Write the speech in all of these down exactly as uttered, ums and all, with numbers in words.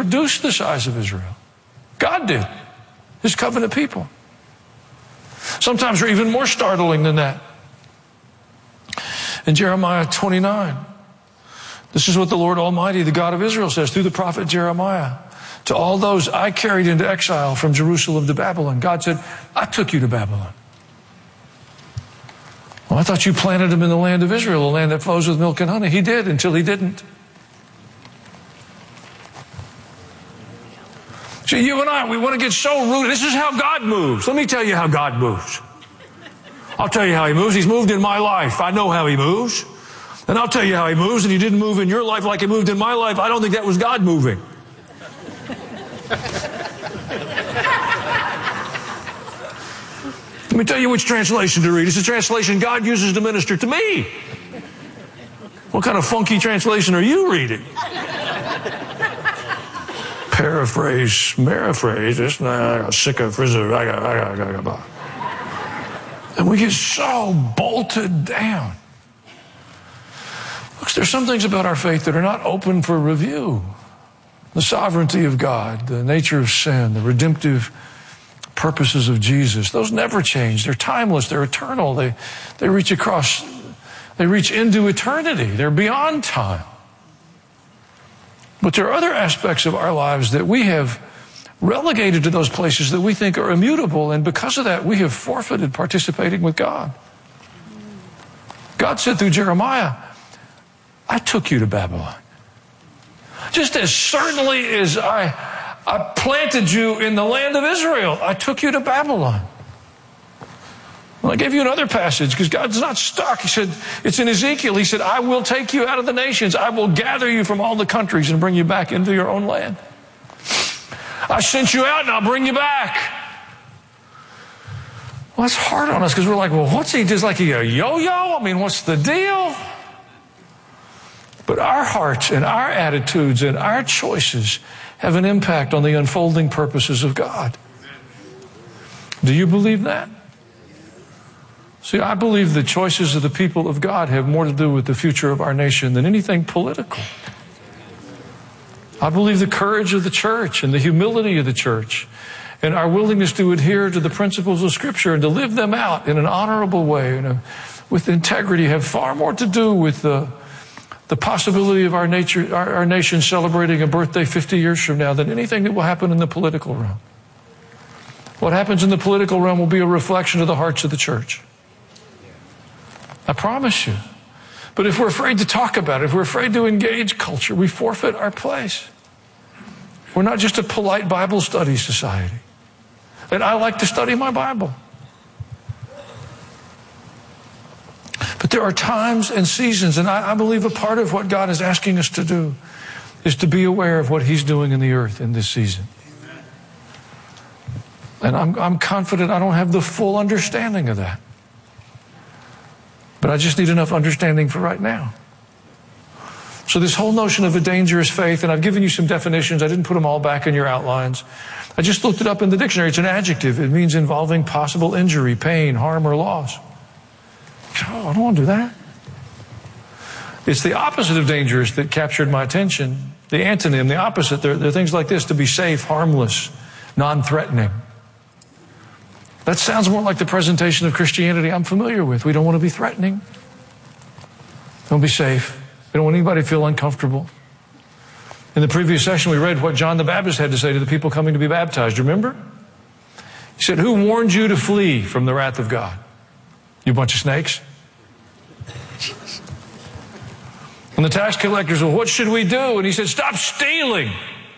reduce the size of Israel. God did. His covenant people. Sometimes they're even more startling than that. In Jeremiah twenty-nine, this is what the Lord Almighty, the God of Israel, says through the prophet Jeremiah. To all those I carried into exile from Jerusalem to Babylon, God said, I took you to Babylon. Well, I thought you planted him in the land of Israel, a land that flows with milk and honey. He did until he didn't. See, you and I, we want to get so rooted. This is how God moves. Let me tell you how God moves. I'll tell you how he moves. He's moved in my life. I know how he moves. And I'll tell you how he moves. And he didn't move in your life like he moved in my life. I don't think that was God moving. Let me tell you which translation to read. It's a translation God uses to minister to me. What kind of funky translation are you reading? Paraphrase, paraphrase. It's not sick of and we get so bolted down. Look, there's some things about our faith that are not open for review. The sovereignty of God, the nature of sin, the redemptive purposes of Jesus, those never change. They're timeless. They're eternal. They, they reach across, they reach into eternity. They're beyond time. But there are other aspects of our lives that we have relegated to those places that we think are immutable, and because of that, we have forfeited participating with God. God said through Jeremiah, I took you to Babylon. Just as certainly as I, I planted you in the land of Israel, I took you to Babylon. Well, I gave you another passage because God's not stuck. He said, it's in Ezekiel. He said, I will take you out of the nations. I will gather you from all the countries and bring you back into your own land. I sent you out and I'll bring you back. Well, that's hard on us because we're like, well, what's he, just like he a yo-yo? I mean, what's the deal? But our hearts and our attitudes and our choices have an impact on the unfolding purposes of God. Do you believe that? See, I believe the choices of the people of God have more to do with the future of our nation than anything political. I believe the courage of the church and the humility of the church and our willingness to adhere to the principles of Scripture and to live them out in an honorable way and a, with integrity have far more to do with the, the possibility of our, nature, our, our nation celebrating a birthday fifty years from now than anything that will happen in the political realm. What happens in the political realm will be a reflection of the hearts of the church. I promise you. But if we're afraid to talk about it, if we're afraid to engage culture, we forfeit our place. We're not just a polite Bible study society. And I like to study my Bible. But there are times and seasons, and I, I believe a part of what God is asking us to do is to be aware of what He's doing in the earth in this season. And I'm, I'm confident I don't have the full understanding of that. But I just need enough understanding for right now. So this whole notion of a dangerous faith, and I've given you some definitions. I didn't put them all back in your outlines. I just looked it up in the dictionary. It's an adjective. It means involving possible injury, pain, harm, or loss. Oh, I don't want to do that. It's the opposite of dangerous that captured my attention. The antonym, the opposite, they're, they're things like this: to be safe, harmless, non-threatening. That sounds more like the presentation of Christianity I'm familiar with. We don't want to be threatening. Don't be safe. We don't want anybody to feel uncomfortable. In the previous session, we read what John the Baptist had to say to the people coming to be baptized. Remember? He said, who warned you to flee from the wrath of God? You bunch of snakes. And the tax collectors, well, what should we do? And he said, stop stealing.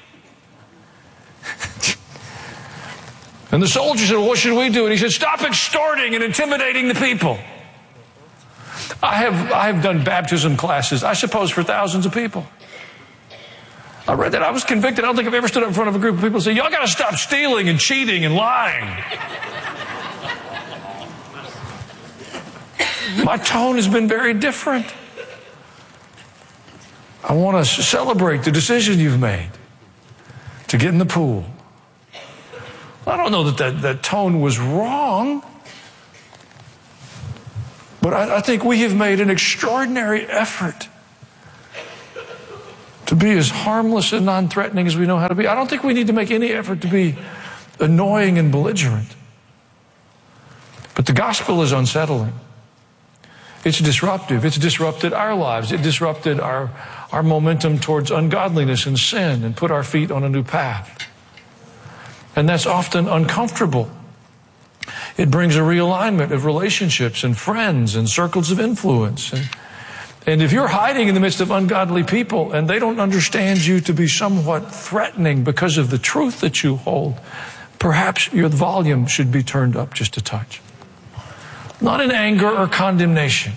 And the soldier said, well, what should we do? And he said, stop extorting and intimidating the people. I have, I have done baptism classes, I suppose, for thousands of people. I read that. I was convicted. I don't think I've ever stood up in front of a group of people and said, y'all got to stop stealing and cheating and lying. My tone has been very different. I want to celebrate the decision you've made to get in the pool. I don't know that that, that tone was wrong, but I, I think we have made an extraordinary effort To be as harmless and non-threatening as we know how to be. I don't think we need to make any effort to be annoying and belligerent. But the gospel is unsettling. It's disruptive. It's disrupted our lives. It disrupted our, our momentum towards ungodliness and sin and put our feet on a new path. And that's often uncomfortable. It brings a realignment of relationships and friends and circles of influence. And, and if you're hiding in the midst of ungodly people and they don't understand you to be somewhat threatening because of the truth that you hold, perhaps your volume should be turned up just a touch. Not in anger or condemnation.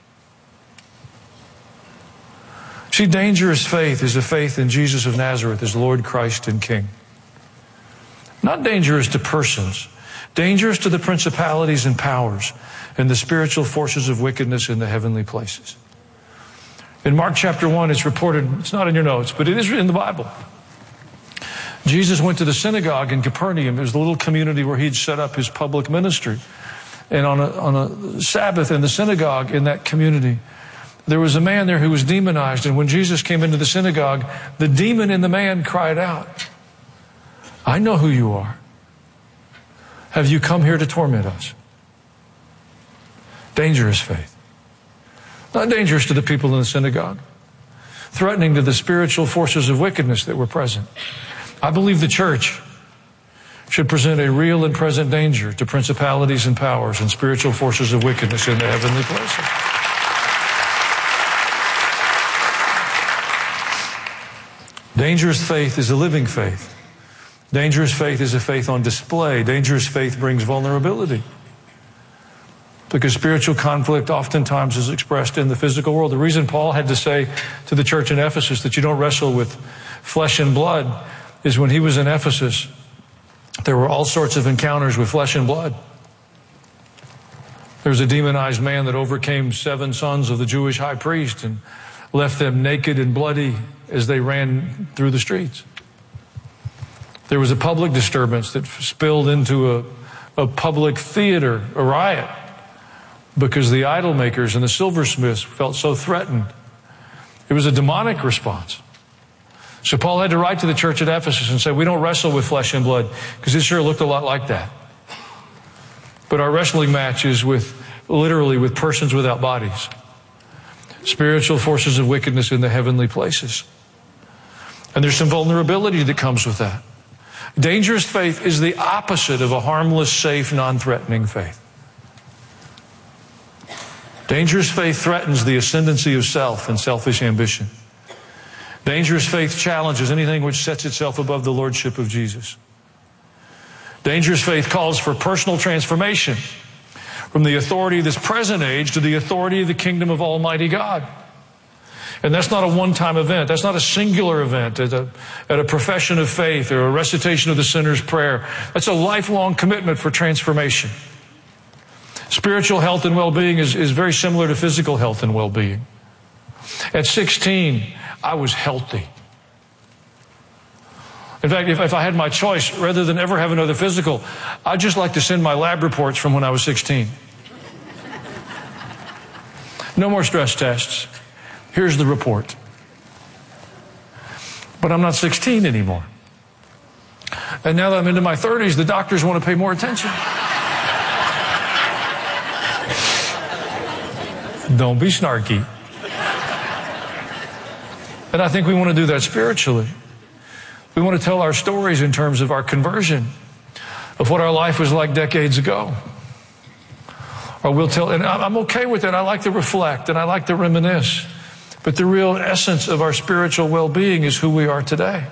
See, dangerous faith is a faith in Jesus of Nazareth as Lord, Christ, and King. Not dangerous to persons, dangerous to the principalities and powers and the spiritual forces of wickedness in the heavenly places. In Mark chapter one, it's reported, it's not in your notes, but it is in the Bible. Jesus went to the synagogue in Capernaum. It was the little community where he'd set up his public ministry. And on a, on a Sabbath in the synagogue in that community, there was a man there who was demonized. And when Jesus came into the synagogue, the demon in the man cried out, "I know who you are. Have you come here to torment us?" Dangerous faith. Not dangerous to the people in the synagogue. Threatening to the spiritual forces of wickedness that were present. I believe the church should present a real and present danger to principalities and powers and spiritual forces of wickedness in the heavenly places. Dangerous faith is a living faith. Dangerous faith is a faith on display. Dangerous faith brings vulnerability. Because spiritual conflict oftentimes is expressed in the physical world. The reason Paul had to say to the church in Ephesus that you don't wrestle with flesh and blood is when he was in Ephesus, there were all sorts of encounters with flesh and blood. There was a demonized man that overcame seven sons of the Jewish high priest and left them naked and bloody as they ran through the streets. There was a public disturbance that spilled into a, a public theater, a riot, because the idol makers and the silversmiths felt so threatened. It was a demonic response. So Paul had to write to the church at Ephesus and say, we don't wrestle with flesh and blood, because it sure looked a lot like that. But our wrestling match is with, literally, with persons without bodies. Spiritual forces of wickedness in the heavenly places. And there's some vulnerability that comes with that. Dangerous faith is the opposite of a harmless, safe, non-threatening faith. Dangerous faith threatens the ascendancy of self and selfish ambition. Dangerous faith challenges anything which sets itself above the lordship of Jesus. Dangerous faith calls for personal transformation from the authority of this present age to the authority of the kingdom of Almighty God. And that's not a one-time event. That's not a singular event at a, at a profession of faith or a recitation of the sinner's prayer. That's a lifelong commitment for transformation. Spiritual health and well-being is, is very similar to physical health and well-being. At sixteen, I was healthy. In fact, if, if I had my choice, rather than ever have another physical, I'd just like to send my lab reports from when I was sixteen. No more stress tests. Here's the report. But I'm not sixteen anymore. And now that I'm into my thirties, the doctors want to pay more attention. Don't be snarky. And I think we want to do that spiritually. We want to tell our stories in terms of our conversion, of what our life was like decades ago. Or we'll tell, and I'm okay with it. I like to reflect and I like to reminisce. But the real essence of our spiritual well-being is who we are today.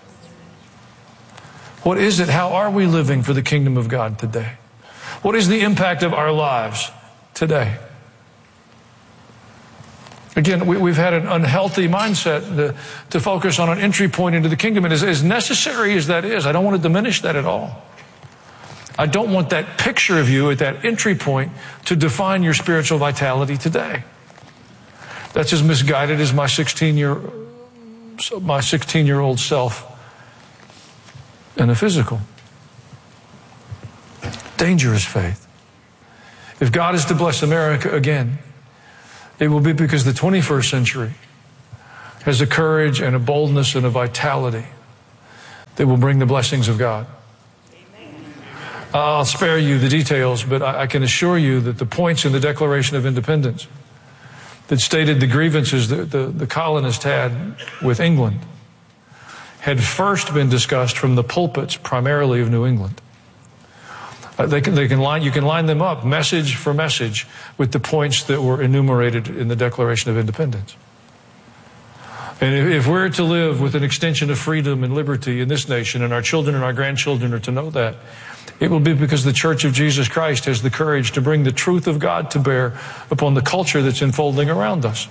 What is it? How are we living for the kingdom of God today? What is the impact of our lives today? Again, we, we've had an unhealthy mindset to, to focus on an entry point into the kingdom. And as, as necessary as that is, I don't want to diminish that at all. I don't want that picture of you at that entry point to define your spiritual vitality today. That's as misguided as my sixteen-year, my sixteen-year-old self in the physical. Dangerous faith. If God is to bless America again, it will be because the twenty-first century has a courage and a boldness and a vitality that will bring the blessings of God. I'll spare you the details, but I can assure you that the points in the Declaration of Independence that stated the grievances that the, the colonists had with England had first been discussed from the pulpits primarily of New England. Uh, they can, they can line, you can line them up message for message with the points that were enumerated in the Declaration of Independence. And if, if we're to live with an extension of freedom and liberty in this nation, and our children and our grandchildren are to know that, it will be because the Church of Jesus Christ has the courage to bring the truth of God to bear upon the culture that's unfolding around us.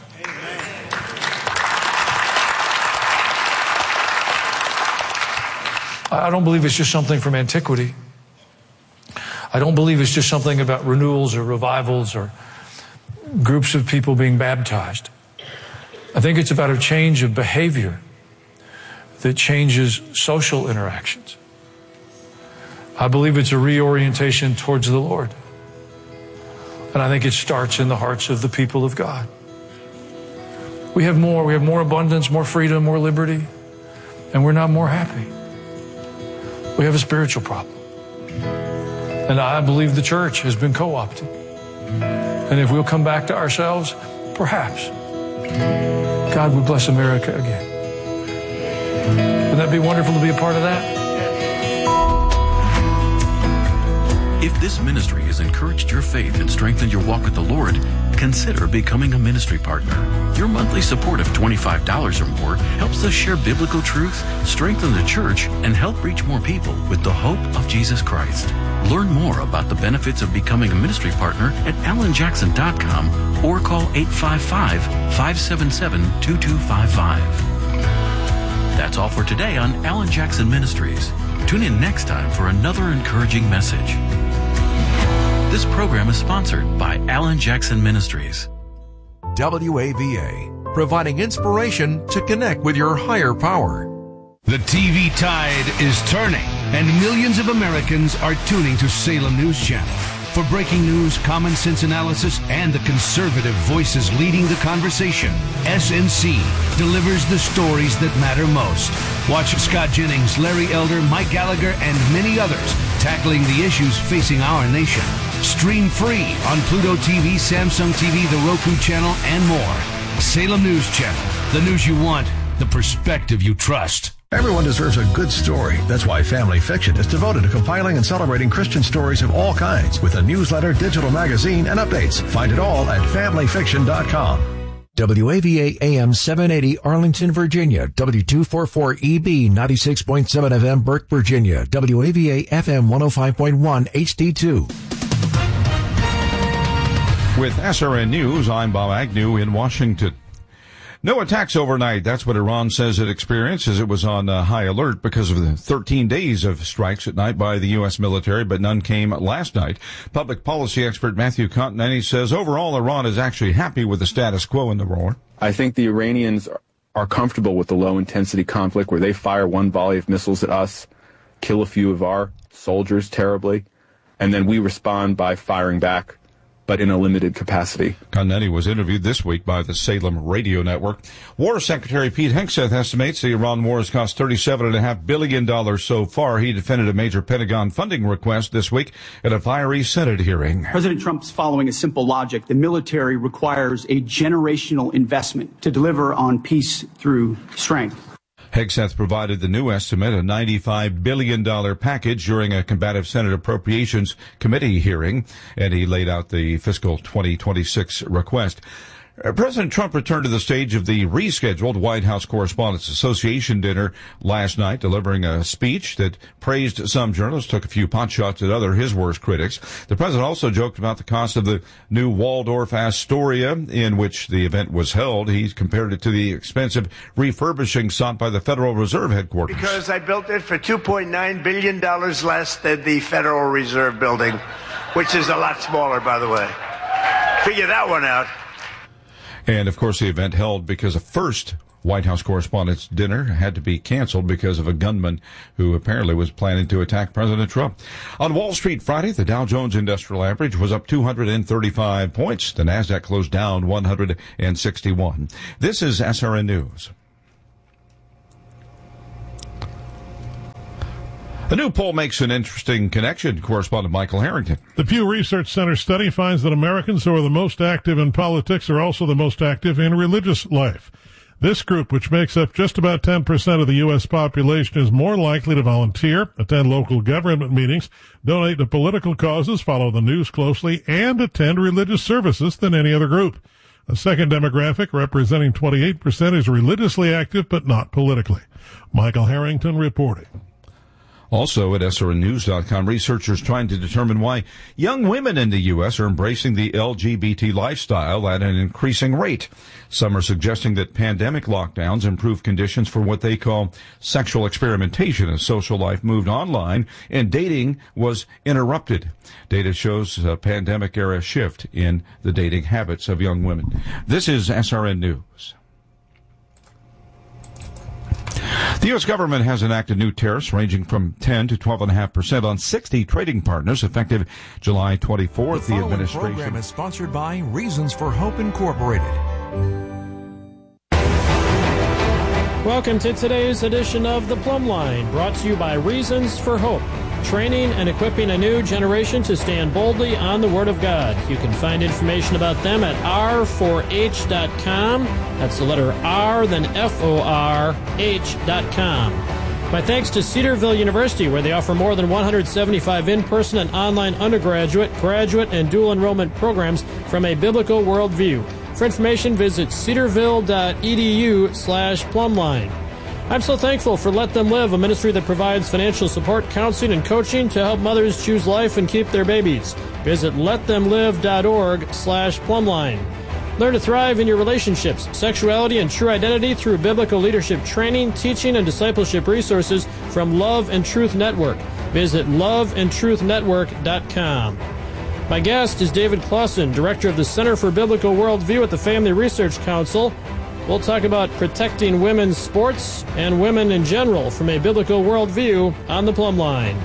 I don't believe it's just something from antiquity. I don't believe it's just something about renewals or revivals or groups of people being baptized. I think it's about a change of behavior that changes social interactions. I believe it's a reorientation towards the Lord. And I think it starts in the hearts of the people of God. We have more. We have more abundance, more freedom, more liberty, and we're not more happy. We have a spiritual problem. And I believe the church has been co-opted. And if we'll come back to ourselves, perhaps God would bless America again. Wouldn't that be wonderful to be a part of that? If this ministry has encouraged your faith and strengthened your walk with the Lord, consider becoming a ministry partner. Your monthly support of twenty-five dollars or more helps us share biblical truth, strengthen the church, and help reach more people with the hope of Jesus Christ. Learn more about the benefits of becoming a ministry partner at alan jackson dot com or call eight five five, five seven seven, two two five five. That's all for today on Alan Jackson Ministries. Tune in next time for another encouraging message. This program is sponsored by Alan Jackson Ministries. W A V A, providing inspiration to connect with your higher power. The T V tide is turning, and millions of Americans are tuning to Salem News Channel. For breaking news, common sense analysis, and the conservative voices leading the conversation, S N C delivers the stories that matter most. Watch Scott Jennings, Larry Elder, Mike Gallagher, and many others tackling the issues facing our nation. Stream free on Pluto T V, Samsung T V, the Roku channel, and more. Salem News Channel, the news you want, the perspective you trust. Everyone deserves a good story. That's why Family Fiction is devoted to compiling and celebrating Christian stories of all kinds with a newsletter, digital magazine, and updates. Find it all at family fiction dot com. W A V A A M seven eighty Arlington, Virginia. W two forty-four E B ninety-six point seven F M Burke, Virginia. W A V A F M one oh five point one H D two. With S R N News, I'm Bob Agnew in Washington. No attacks overnight. That's what Iran says it experienced, as it was on uh, high alert because of the thirteen days of strikes at night by the U S military, but none came last night. Public policy expert Matthew Continetti says overall Iran is actually happy with the status quo in the war. I think the Iranians are comfortable with the low-intensity conflict where they fire one volley of missiles at us, kill a few of our soldiers terribly, and then we respond by firing back, but in a limited capacity. Continetti was interviewed this week by the Salem Radio Network. War Secretary Pete Hegseth estimates the Iran war has cost thirty-seven point five billion dollars so far. He defended a major Pentagon funding request this week at a fiery Senate hearing. President Trump's following a simple logic. The military requires a generational investment to deliver on peace through strength. Hegseth provided the new estimate, a ninety-five billion dollars package, during a combative Senate Appropriations Committee hearing, and he laid out the fiscal twenty twenty-six request. President Trump returned to the stage of the rescheduled White House Correspondents Association dinner last night, delivering a speech that praised some journalists, took a few potshots at other his worst critics. The president also joked about the cost of the new Waldorf Astoria in which the event was held. He compared it to the expensive refurbishing sought by the Federal Reserve headquarters. Because I built it for two point nine billion dollars less than the Federal Reserve building, which is a lot smaller, by the way. Figure that one out. And, of course, the event held because a first White House Correspondents' Dinner had to be canceled because of a gunman who apparently was planning to attack President Trump. On Wall Street Friday, the Dow Jones Industrial Average was up two hundred thirty-five points. The NASDAQ closed down one hundred sixty-one. This is S R N News. A new poll makes an interesting connection. Correspondent Michael Harrington. The Pew Research Center study finds that Americans who are the most active in politics are also the most active in religious life. This group, which makes up just about ten percent of the U S population, is more likely to volunteer, attend local government meetings, donate to political causes, follow the news closely, and attend religious services than any other group. A second demographic, representing twenty-eight percent, is religiously active but not politically. Michael Harrington reporting. Also at S R N news dot com, researchers trying to determine why young women in the U S are embracing the L G B T lifestyle at an increasing rate. Some are suggesting that pandemic lockdowns improve conditions for what they call sexual experimentation as social life moved online and dating was interrupted. Data shows a pandemic-era shift in the dating habits of young women. This is S R N News. The U S government has enacted new tariffs ranging from ten to twelve point five percent on sixty trading partners effective July twenty-fourth. The, the following administration program is sponsored by Reasons for Hope Incorporated. Welcome to today's edition of The Plumb Line, brought to you by Reasons for Hope, training and equipping a new generation to stand boldly on the Word of God. You can find information about them at R four H dot com. That's the letter R, then F O R H dot com. My thanks to Cedarville University, where they offer more than one hundred seventy-five in-person and online undergraduate, graduate, and dual enrollment programs from a biblical worldview. For information, visit cedarville.edu slash plumline. I'm so thankful for Let Them Live, a ministry that provides financial support, counseling, and coaching to help mothers choose life and keep their babies. Visit letthemlive.org slash plumline. Learn to thrive in your relationships, sexuality, and true identity through biblical leadership training, teaching, and discipleship resources from Love and Truth Network. Visit love and truth network dot com. My guest is David Clausen, Director of the Center for Biblical Worldview at the Family Research Council. We'll talk about protecting women's sports and women in general from a biblical worldview on the Plumb Line.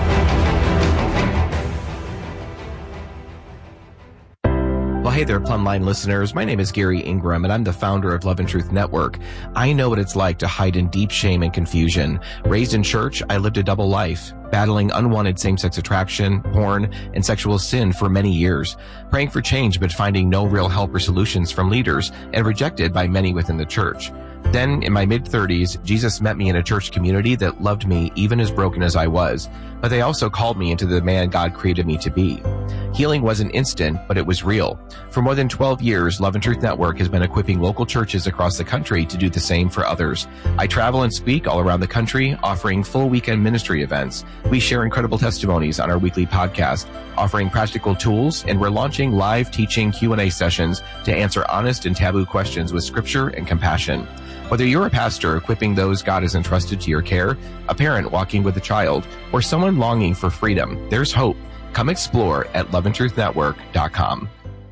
Well, hey there, Plumb Line listeners. My name is Gary Ingram, and I'm the founder of Love and Truth Network. I know what it's like to hide in deep shame and confusion. Raised in church, I lived a double life, battling unwanted same-sex attraction, porn, and sexual sin for many years, praying for change but finding no real help or solutions from leaders, and rejected by many within the church. Then, in my mid-thirties, Jesus met me in a church community that loved me even as broken as I was, but they also called me into the man God created me to be. Healing wasn't instant, but it was real. For more than twelve years, Love and Truth Network has been equipping local churches across the country to do the same for others. I travel and speak all around the country, offering full weekend ministry events. We share incredible testimonies on our weekly podcast, offering practical tools, and we're launching live teaching Q and A sessions to answer honest and taboo questions with scripture and compassion. Whether you're a pastor equipping those God has entrusted to your care, a parent walking with a child, or someone longing for freedom, there's hope. Come explore at love and truth network dot com.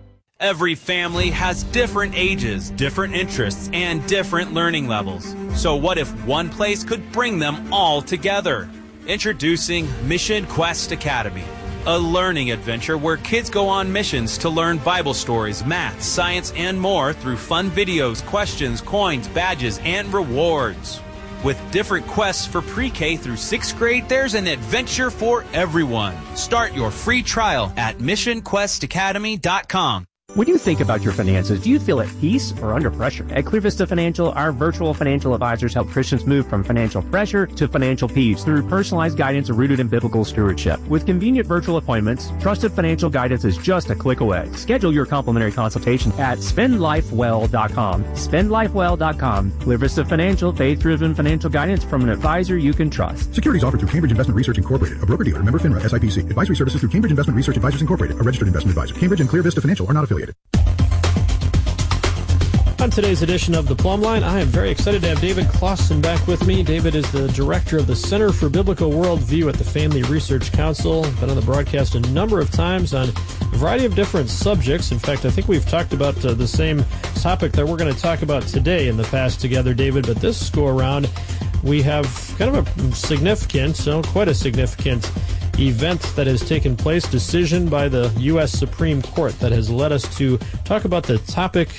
Every family has different ages, different interests, and different learning levels. So what if one place could bring them all together? Introducing Mission Quest Academy, a learning adventure where kids go on missions to learn Bible stories, math, science, and more through fun videos, questions, coins, badges, and rewards. With different quests for pre-K through sixth grade, there's an adventure for everyone. Start your free trial at mission quest academy dot com. When you think about your finances, do you feel at peace or under pressure? At Clear Vista Financial, our virtual financial advisors help Christians move from financial pressure to financial peace through personalized guidance rooted in biblical stewardship. With convenient virtual appointments, trusted financial guidance is just a click away. Schedule your complimentary consultation at spend life well dot com. spend life well dot com. Clear Vista Financial, faith-driven financial guidance from an advisor you can trust. Securities offered through Cambridge Investment Research Incorporated, a broker-dealer, member FINRA, S I P C. Advisory services through Cambridge Investment Research Advisors Incorporated, a registered investment advisor. Cambridge and Clear Vista Financial are not affiliated. On today's edition of The Plumb Line, I am very excited to have David Clausen back with me. David is the director of the Center for Biblical Worldview at the Family Research Council. Been on the broadcast a number of times on a variety of different subjects. In fact, I think we've talked about uh, the same topic that we're going to talk about today in the past together, David. But this go around, we have kind of a significant, so quite a significant event that has taken place, decision by the U S Supreme Court that has led us to talk about the topic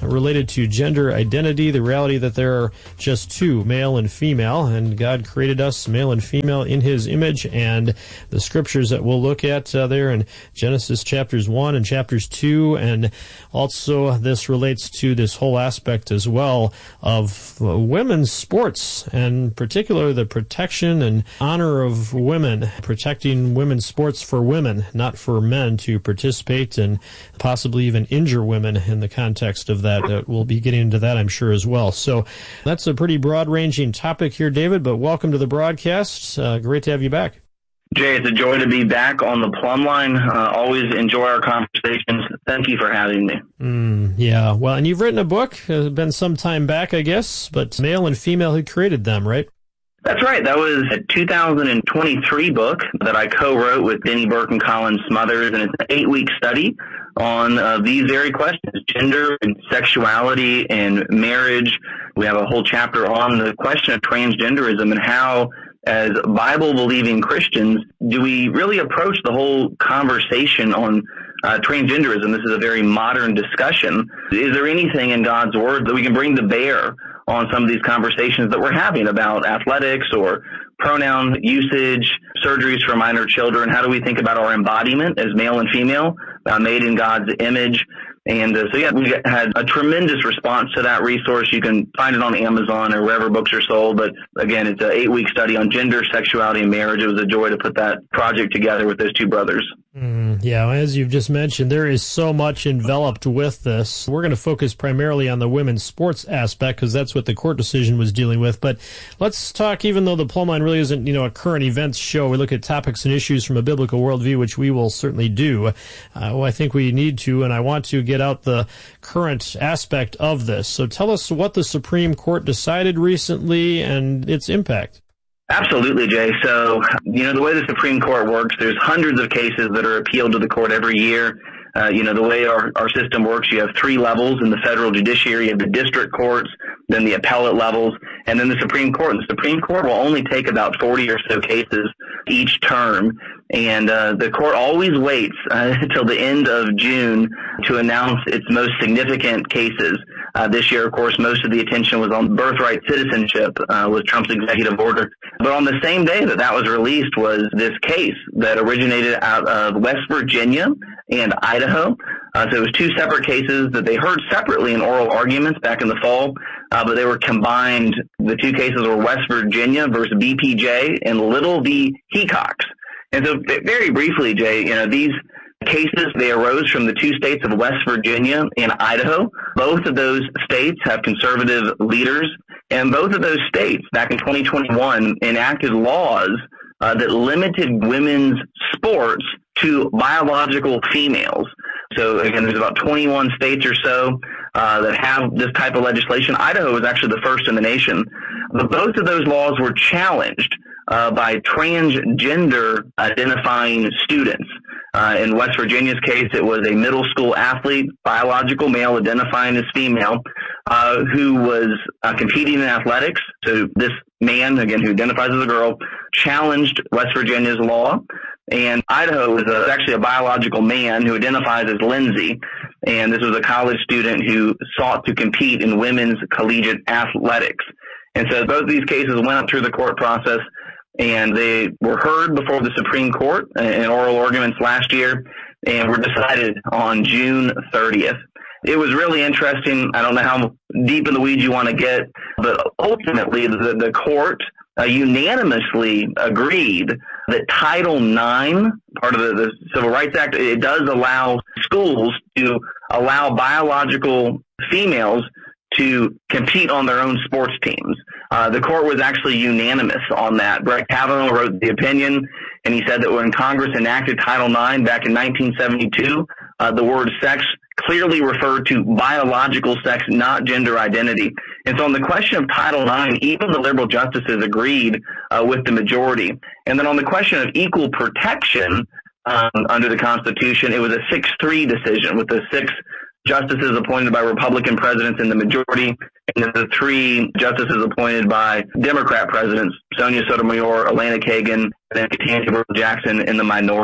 related to gender identity, the reality that there are just two, male and female, and God created us male and female in His image, and the scriptures that we'll look at uh, there in Genesis chapters one and chapters two, and also this relates to this whole aspect as well of uh, women's sports, and particularly the protection and honor of women, protecting women's sports for women, not for men to participate and possibly even injure women in the context of that. Uh, we'll be getting into that, I'm sure, as well. So that's a pretty broad-ranging topic here, David, but welcome to the broadcast. Uh, great to have you back. Jay, it's a joy to be back on the Plumb Line. Uh, always enjoy our conversations. Thank you for having me. Mm, yeah, well, and you've written a book. It's been some time back, I guess, but male and female who created them, right? That's right. That was a two thousand twenty-three book that I co-wrote with Denny Burke and Colin Smothers, and it's an eight-week study on uh, these very questions, gender and sexuality and marriage. We have a whole chapter on the question of transgenderism and how, as Bible-believing Christians, do we really approach the whole conversation on uh, transgenderism? This is a very modern discussion. Is there anything in God's Word that we can bring to bear on some of these conversations that we're having about athletics or pronoun usage, surgeries for minor children? How do we think about our embodiment as male and female, uh, made in God's image? And uh, so, yeah, we had a tremendous response to that resource. You can find it on Amazon or wherever books are sold. But, again, it's an eight-week study on gender, sexuality, and marriage. It was a joy to put that project together with those two brothers. Mm, yeah, as you've just mentioned, there is so much enveloped with this. We're going to focus primarily on the women's sports aspect because that's what the court decision was dealing with. But let's talk, even though the Plumb Line really isn't, you know, a current events show, we look at topics and issues from a biblical worldview, which we will certainly do. Uh, well, I think we need to, and I want to get out the current aspect of this. So tell us what the Supreme Court decided recently and its impact. Absolutely, Jay. So, you know, the way the Supreme Court works, there's hundreds of cases that are appealed to the court every year. Uh, you know, the way our, our system works, you have three levels in the federal judiciary. You have the district courts, then the appellate levels, and then the Supreme Court. And the Supreme Court will only take about forty or so cases each term. And uh, the court always waits uh, until the end of June to announce its most significant cases. Uh, this year, of course, most of the attention was on birthright citizenship uh, with Trump's executive order. But on the same day that that was released was this case that originated out of West Virginia and Idaho. Uh, so it was two separate cases that they heard separately in oral arguments back in the fall, uh, but they were combined. The two cases were West Virginia versus B P J and Little v. Hecox. And so very briefly, Jay, you know, these cases, they arose from the two states of West Virginia and Idaho. Both of those states have conservative leaders, and both of those states back in twenty twenty-one enacted laws uh, that limited women's sports to biological females. So again, there's about twenty-one states or so uh, that have this type of legislation. Idaho was actually the first in the nation. But both of those laws were challenged uh, by transgender identifying students. Uh, in West Virginia's case, it was a middle school athlete, biological male identifying as female, uh, who was uh, competing in athletics. So this man, again, who identifies as a girl, challenged West Virginia's law. And Idaho is a, actually a biological man who identifies as Lindsay. And this was a college student who sought to compete in women's collegiate athletics. And so both of these cases went up through the court process, and they were heard before the Supreme Court in oral arguments last year, and were decided on June thirtieth. It was really interesting. I don't know how deep in the weeds you want to get, but ultimately the, the court uh, unanimously agreed that Title nine, part of the, the Civil Rights Act, it does allow schools to allow biological females to compete on their own sports teams. Uh, the court was actually unanimous on that. Brett Kavanaugh wrote the opinion, and he said that when Congress enacted Title nine back in nineteen seventy-two, uh, the word sex clearly referred to biological sex, not gender identity. And so on the question of Title nine, even the liberal justices agreed uh, with the majority. And then on the question of equal protection um, under the Constitution, it was a six three decision with the six justices appointed by Republican presidents in the majority, and then the three justices appointed by Democrat presidents, Sonia Sotomayor, Elena Kagan, and then Ketanji Jackson in the minority.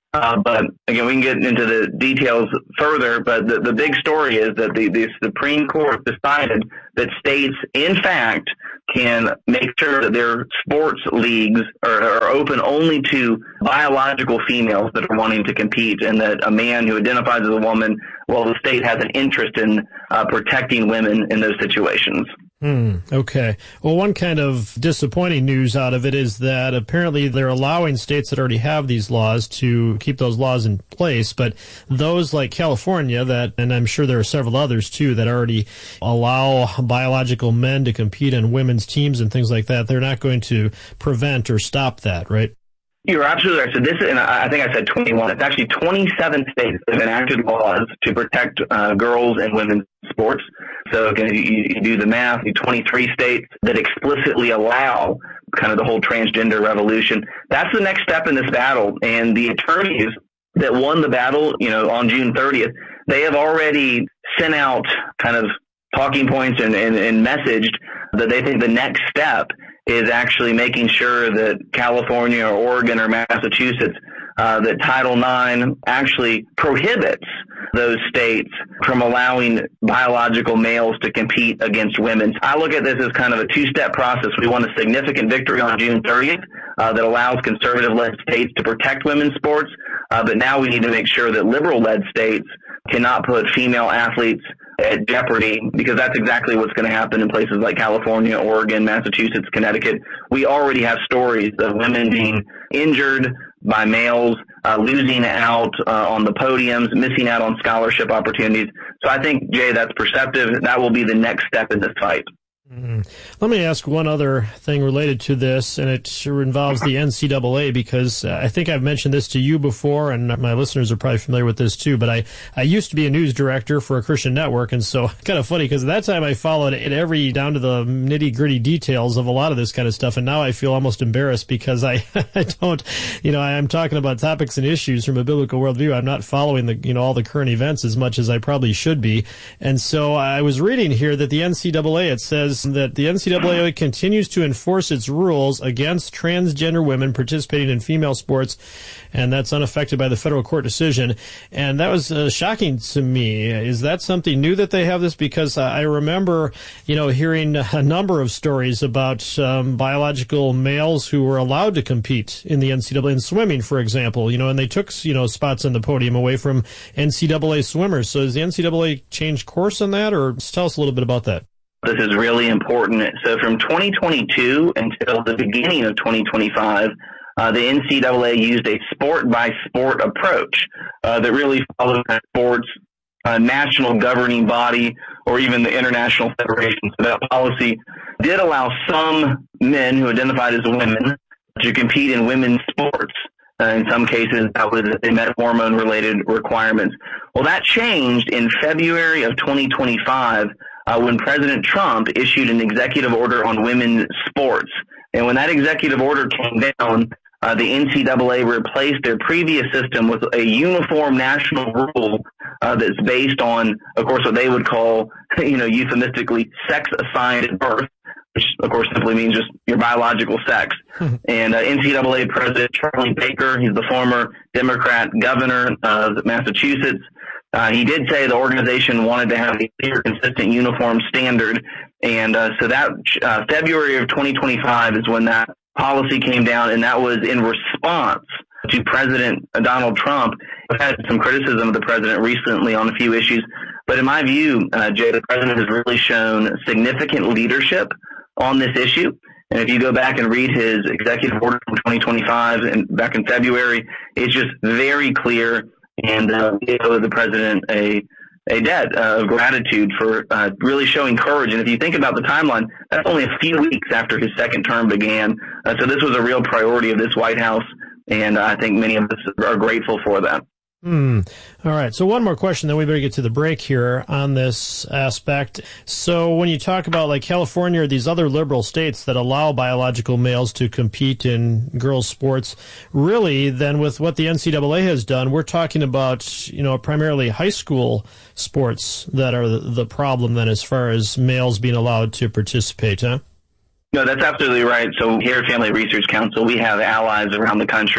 Uh, but again, we can get into the details further, but the, the big story is that the, the Supreme Court decided that states, in fact, can make sure that their sports leagues are, are open only to biological females that are wanting to compete, and that a man who identifies as a woman, well, the state has an interest in uh, protecting women in those situations. Hmm. Okay. Well, one kind of disappointing news out of it is that apparently they're allowing states that already have these laws to keep those laws in place, but those like California that, and I'm sure there are several others too, that already allow biological men to compete in women's teams and things like that, they're not going to prevent or stop that, right? You're absolutely right. So this, and I think I said twenty-one. It's actually twenty-seven states that have enacted laws to protect uh, girls and women's sports. So again, you, you do the math. You twenty-three states that explicitly allow kind of the whole transgender revolution. That's the next step in this battle. And the attorneys that won the battle, you know, on June thirtieth, they have already sent out kind of talking points and, and, and messaged that they think the next step is actually making sure that California or Oregon or Massachusetts, uh, that Title nine actually prohibits those states from allowing biological males to compete against women. I look at this as kind of a two-step process. We won a significant victory on June thirtieth uh, that allows conservative-led states to protect women's sports, uh, but now we need to make sure that liberal-led states cannot put female athletes at jeopardy, because that's exactly what's going to happen in places like California, Oregon, Massachusetts, Connecticut. We already have stories of women being injured by males, uh, losing out uh, on the podiums, missing out on scholarship opportunities. So I think, Jay, that's perceptive. That will be the next step in this fight. Mm-hmm. Let me ask one other thing related to this, and it involves the N C double A, because uh, I think I've mentioned this to you before, and my listeners are probably familiar with this too, but I, I used to be a news director for a Christian network, and so kind of funny, because at that time I followed it every, down to the nitty-gritty details of a lot of this kind of stuff, and now I feel almost embarrassed because I, I don't, you know, I'm talking about topics and issues from a biblical worldview. I'm not following the, you know, all the current events as much as I probably should be, and so I was reading here that the N C double A, it says that the N C double A continues to enforce its rules against transgender women participating in female sports, and that's unaffected by the federal court decision. And that was uh, shocking to me. Is that something new that they have this? Because uh, I remember, you know, hearing a number of stories about um, biological males who were allowed to compete in the N C double A in swimming, for example, you know, and they took, you know, spots on the podium away from N C double A swimmers. So has the N C double A changed course on that, or tell us a little bit about that? This is really important. So from twenty twenty-two until the beginning of twenty twenty-five, uh, the N C double A used a sport-by-sport approach uh, that really followed sports uh, national governing body or even the international federation. So that policy did allow some men who identified as women to compete in women's sports. Uh, in some cases, that was they met hormone-related requirements. Well, that changed in February of twenty twenty-five. Uh, when President Trump issued an executive order on women's sports. And when that executive order came down, uh, the N C double A replaced their previous system with a uniform national rule uh, that's based on, of course, what they would call, you know, euphemistically sex assigned at birth, which, of course, simply means just your biological sex. And uh, N C double A President Charlie Baker, he's the former Democrat governor of Massachusetts, Uh, he did say the organization wanted to have a clear, consistent, uniform standard. And uh, so that uh, February of twenty twenty-five is when that policy came down, and that was in response to President Donald Trump. I've had some criticism of the president recently on a few issues, but in my view, uh, Jay, the president has really shown significant leadership on this issue. And if you go back and read his executive order from twenty twenty-five and back in February, it's just very clear. And uh, we owe the president a a debt uh, of gratitude for uh, really showing courage. And if you think about the timeline, that's only a few weeks after his second term began. Uh, so this was a real priority of this White House, and uh, I think many of us are grateful for that. Hmm. All right. So one more question, then we better get to the break here on this aspect. So when you talk about like California or these other liberal states that allow biological males to compete in girls' sports, really then with what the N C double A has done, we're talking about, you know, primarily high school sports that are the, the problem then as far as males being allowed to participate, huh? No, that's absolutely right. So here at Family Research Council, we have allies around the country.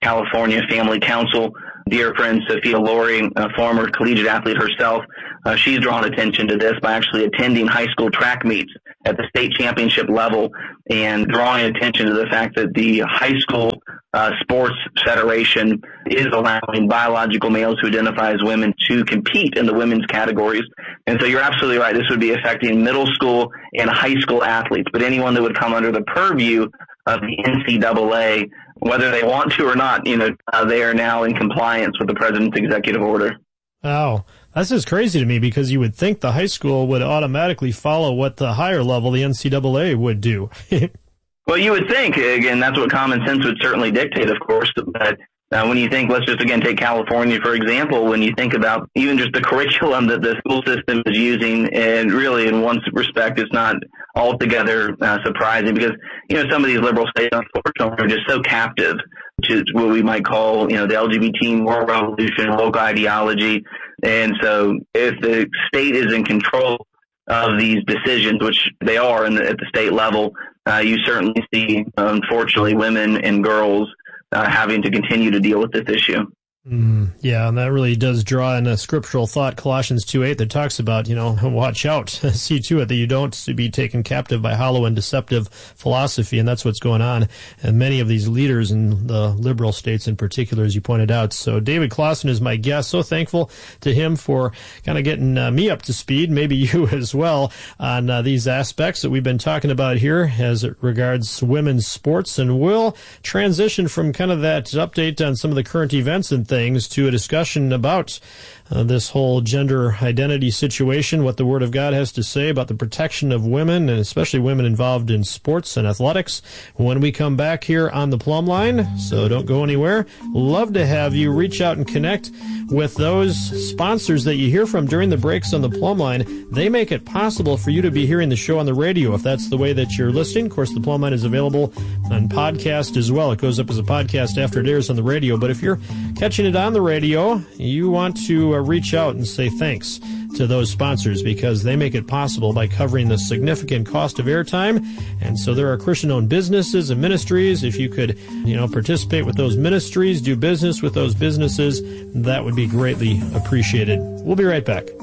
California Family Council. Dear friend Sophia Laurie, a former collegiate athlete herself, uh, she's drawn attention to this by actually attending high school track meets at the state championship level and drawing attention to the fact that the high school uh, sports federation is allowing biological males who identify as women to compete in the women's categories. And so you're absolutely right. This would be affecting middle school and high school athletes, but anyone that would come under the purview of the N C double A, whether they want to or not, you know, uh, they are now in compliance with the president's executive order. Wow. That's just crazy to me, because you would think the high school would automatically follow what the higher level, the N C double A, would do. Well, you would think, again, that's what common sense would certainly dictate, of course, but uh, when you think, let's just again take California, for example, when you think about even just the curriculum that the school system is using, and really in one respect, it's not altogether uh, surprising, because, you know, some of these liberal states, unfortunately, are just so captive to what we might call, you know, the L G B T moral revolution, woke ideology. And so if the state is in control of these decisions, which they are in the, at the state level, uh, you certainly see, unfortunately, women and girls uh, having to continue to deal with this issue. Mm, yeah, and that really does draw in a scriptural thought, Colossians two eight, that talks about, you know, watch out, see to it that you don't be taken captive by hollow and deceptive philosophy, and that's what's going on. And many of these leaders in the liberal states in particular, as you pointed out. So David Closson is my guest. So thankful to him for kind of getting uh, me up to speed, maybe you as well, on uh, these aspects that we've been talking about here as it regards women's sports. And we'll transition from kind of that update on some of the current events and things to a discussion about uh, this whole gender identity situation, what the Word of God has to say about the protection of women, and especially women involved in sports and athletics, when we come back here on the Plumb Line. So don't go anywhere. Love to have you reach out and connect with those sponsors that you hear from during the breaks on the Plumb Line. They make it possible for you to be hearing the show on the radio if that's the way that you're listening. Of course, the Plumb Line is available on podcast as well. It goes up as a podcast after it airs on the radio. But if you're catching it on the radio, you want to uh, reach out and say thanks to those sponsors, because they make it possible by covering the significant cost of airtime. And so there are Christian-owned businesses and ministries. If you could, you know, participate with those ministries, do business with those businesses, that would be greatly appreciated. We'll be right back.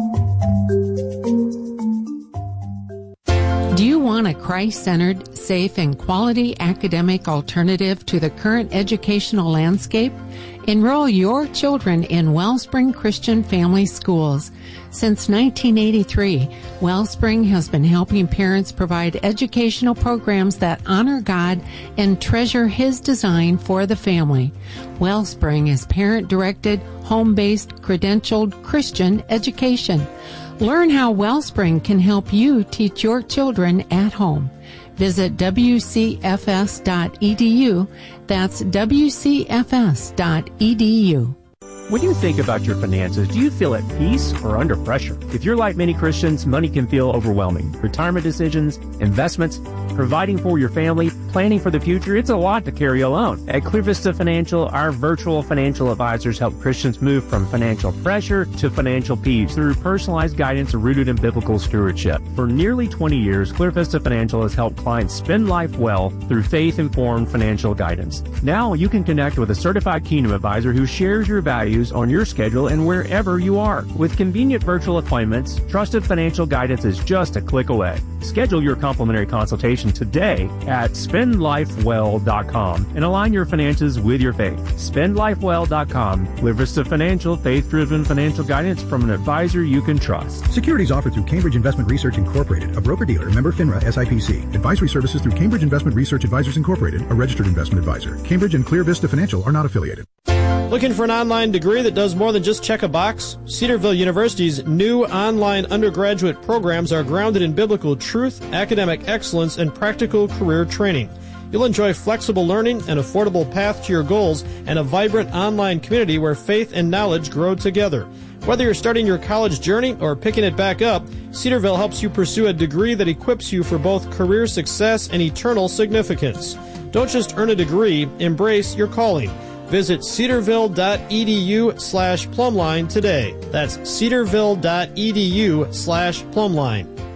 Do you want a Christ-centered, safe, and quality academic alternative to the current educational landscape? Enroll your children in Wellspring Christian Family Schools. Since nineteen eighty-three, Wellspring has been helping parents provide educational programs that honor God and treasure His design for the family. Wellspring is parent-directed, home-based, credentialed Christian education. Learn how Wellspring can help you teach your children at home. Visit W C F S dot E D U. That's W C F S dot E D U. When you think about your finances, do you feel at peace or under pressure? If you're like many Christians, money can feel overwhelming. Retirement decisions, investments, providing for your family, planning for the future, it's a lot to carry alone. At Clear Vista Financial, our virtual financial advisors help Christians move from financial pressure to financial peace through personalized guidance rooted in biblical stewardship. For nearly twenty years, Clear Vista Financial has helped clients spend life well through faith-informed financial guidance. Now you can connect with a certified Kingdom advisor who shares your values on your schedule and wherever you are. With convenient virtual appointments, trusted financial guidance is just a click away. Schedule your complimentary consultation today at spend life well dot com and align your finances with your faith. spend life well dot com. Clear Vista Financial, faith-driven financial guidance from an advisor you can trust. Securities offered through Cambridge Investment Research Incorporated, a broker-dealer, member FINRA S I P C. Advisory services through Cambridge Investment Research Advisors Incorporated, a registered investment advisor. Cambridge and Clear Vista Financial are not affiliated. Looking for an online degree that does more than just check a box? Cedarville University's new online undergraduate programs are grounded in biblical truth, academic excellence, and practical career training. You'll enjoy flexible learning, an affordable path to your goals, and a vibrant online community where faith and knowledge grow together. Whether you're starting your college journey or picking it back up, Cedarville helps you pursue a degree that equips you for both career success and eternal significance. Don't just earn a degree, embrace your calling. Visit cedarville.edu slash plumline today. That's cedarville.edu slash plumline.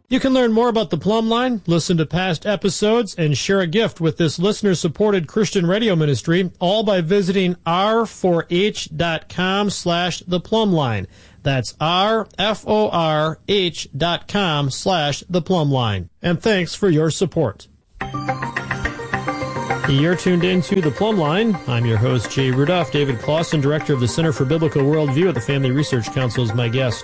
You can learn more about the Plumb Line, listen to past episodes, and share a gift with this listener-supported Christian radio ministry, all by visiting r four h dot com slash the Plumb Line. That's r f o r h dot com slash the Plumb Line. And thanks for your support. You're tuned into the Plumb Line. I'm your host, Jay Rudolph. David Clausen, director of the Center for Biblical Worldview at the Family Research Council, is my guest.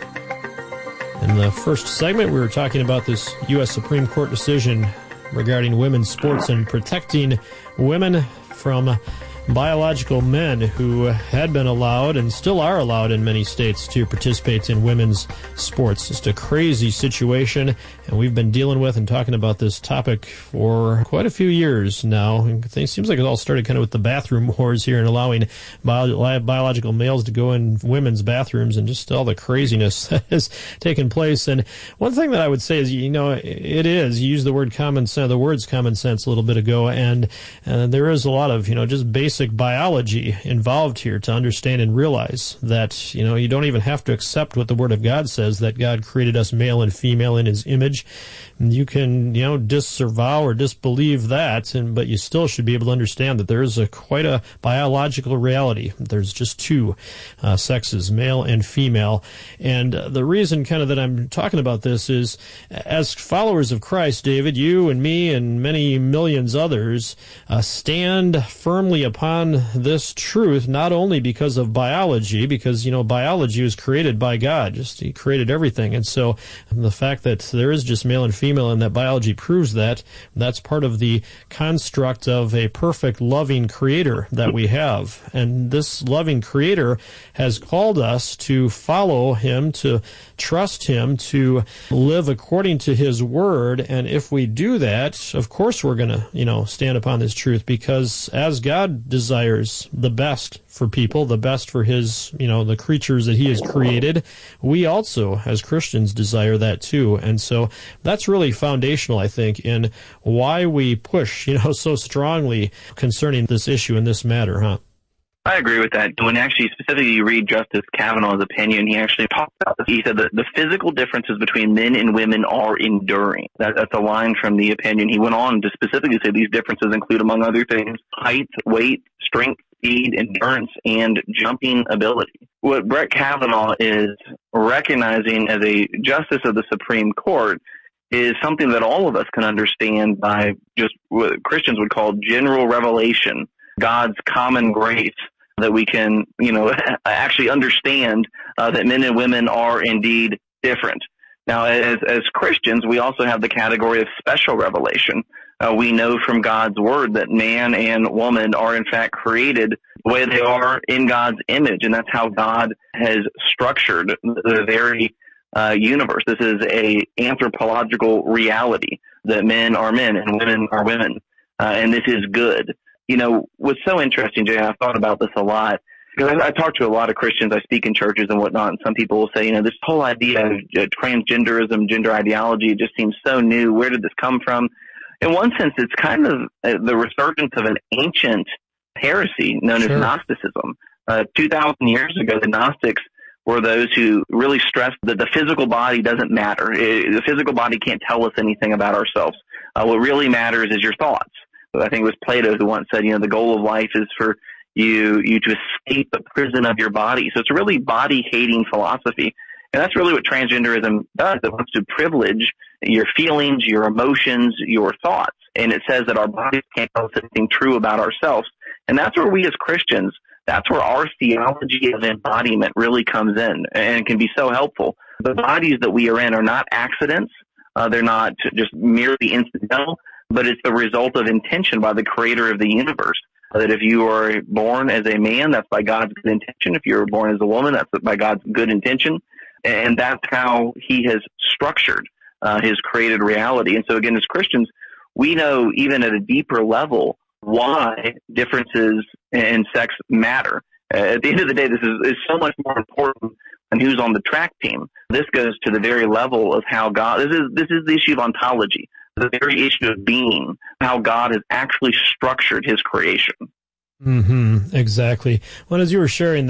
In the first segment, we were talking about this U S Supreme Court decision regarding women's sports and protecting women from biological men who had been allowed and still are allowed in many states to participate in women's sports. Just a crazy situation, and we've been dealing with and talking about this topic for quite a few years now. It seems like it all started kind of with the bathroom wars here and allowing bio- biological males to go in women's bathrooms and just all the craziness that has taken place. And one thing that I would say is, you know, it is, you used the word common sense, the words common sense a little bit ago, and uh, there is a lot of, you know, just basic Basic biology involved here to understand and realize that, you know, you don't even have to accept what the Word of God says, that God created us male and female in His image. You can, you know, disavow or disbelieve that, and but you still should be able to understand that there is a quite a biological reality. There's just two uh, sexes, male and female. And uh, the reason kind of that I'm talking about this is, as followers of Christ, David, you and me and many millions others uh, stand firmly upon this truth, not only because of biology, because, you know, biology was created by God. Just He created everything. And so the fact that there is just male and female and that biology proves that, that's part of the construct of a perfect, loving creator that we have. And this loving creator has called us to follow Him, to trust Him, to live according to His word. And if we do that, of course we're going to, you know, stand upon this truth, because as God desires the best for people, the best for His, you know, the creatures that He has created, we also, as Christians, desire that too. And so that's really foundational, I think, in why we push, you know, so strongly concerning this issue and this matter, huh? I agree with that. When actually specifically you read Justice Kavanaugh's opinion, he actually talked about this. He said that the physical differences between men and women are enduring. That, that's a line from the opinion. He went on to specifically say these differences include, among other things, height, weight, strength, speed, endurance, and jumping ability. What Brett Kavanaugh is recognizing as a justice of the Supreme Court is something that all of us can understand by just what Christians would call general revelation, God's common grace, that we can, you know, actually understand uh, that men and women are indeed different. Now, as, as Christians, we also have the category of special revelation. Uh, we know from God's word that man and woman are in fact created the way they are in God's image, and that's how God has structured the very uh, universe. This is a anthropological reality that men are men and women are women, uh, and this is good. You know, what's so interesting, Jay, I've thought about this a lot, because I, I talk to a lot of Christians, I speak in churches and whatnot, and some people will say, you know, this whole idea of uh, transgenderism, gender ideology, it just seems so new. Where did this come from? In one sense, it's kind of uh, the resurgence of an ancient heresy known sure. as Gnosticism. Uh, two thousand years ago, the Gnostics were those who really stressed that the physical body doesn't matter. It, the physical body can't tell us anything about ourselves. Uh, what really matters is your thoughts. I think it was Plato who once said, you know, the goal of life is for you you to escape the prison of your body. So it's a really body-hating philosophy. And that's really what transgenderism does. It wants to privilege your feelings, your emotions, your thoughts. And it says that our bodies can't tell us anything true about ourselves. And that's where we as Christians, that's where our theology of embodiment really comes in and can be so helpful. The bodies that we are in are not accidents. Uh, they're not just merely incidental, but it's the result of intention by the creator of the universe. That if you are born as a man, that's by God's good intention. If you're born as a woman, that's by God's good intention. And that's how He has structured uh, His created reality. And so again, as Christians, we know even at a deeper level why differences in sex matter. Uh, at the end of the day, this is, is so much more important than who's on the track team. This goes to the very level of how God, this is, this is the issue of ontology, the very issue of being, how God has actually structured His creation. Mm-hmm, exactly. Well, as you were sharing that,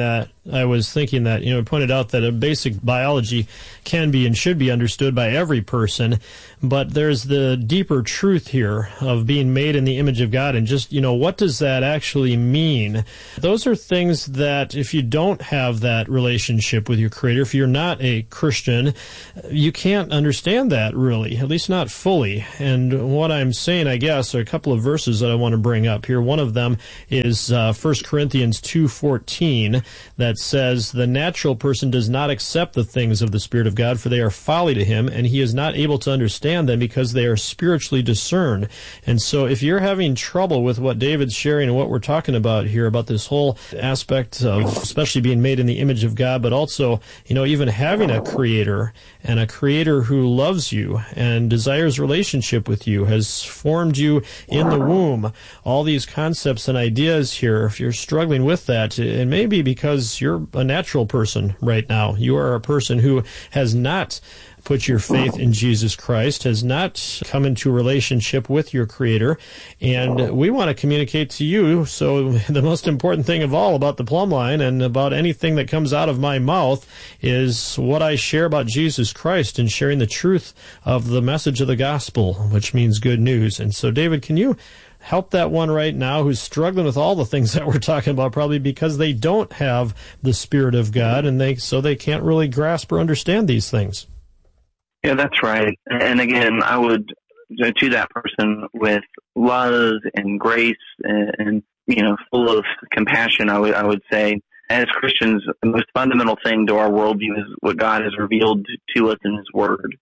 I was thinking that, you know, it pointed out that a basic biology can be and should be understood by every person, but there's the deeper truth here of being made in the image of God, and just, you know, what does that actually mean? Those are things that if you don't have that relationship with your Creator, if you're not a Christian, you can't understand that really, at least not fully. And what I'm saying, I guess, are a couple of verses that I want to bring up here. One of them is uh, First Corinthians two fourteen that says, "The natural person does not accept the things of the Spirit of God, for they are folly to him, and he is not able to understand them because they are spiritually discerned." And so if you're having trouble with what David's sharing and what we're talking about here, about this whole aspect of especially being made in the image of God, but also, you know, even having a Creator, and a Creator who loves you and desires relationship with you, has formed you in the womb, all these concepts and ideas here, if you're struggling with that, it may be because you're a natural person right now. You are a person who has not put your faith in Jesus Christ, has not come into a relationship with your Creator, and we want to communicate to you. So the most important thing of all about the Plumb Line and about anything that comes out of my mouth is what I share about Jesus Christ and sharing the truth of the message of the gospel, which means good news. And so, David, can you help that one right now who's struggling with all the things that we're talking about, probably because they don't have the Spirit of God, and they so they can't really grasp or understand these things? Yeah, that's right. And again, I would, to that person with love and grace and, and, you know, full of compassion, I would, I would say, as Christians, the most fundamental thing to our worldview is what God has revealed to us in His Word.